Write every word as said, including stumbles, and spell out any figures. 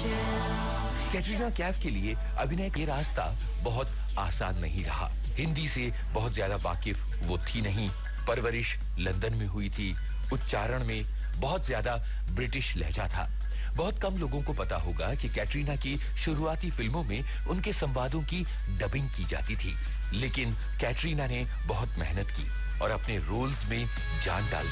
कैटरीना कैफ के लिए अभिनय का रास्ता बहुत आसान नहीं रहा। हिंदी से बहुत ज्यादा वाकिफ वो थी नहीं। परवरिश लंदन में हुई थी। उच्चारण में बहुत ज्यादा ब्रिटिश लहजा था। बहुत कम लोगों को पता होगा कि कैटरीना की शुरुआती फिल्मों में उनके संवादों की डबिंग की जाती थी। लेकिन कैटरीना ने बहुत मेहनत की और अपने रोल्स में जान डाल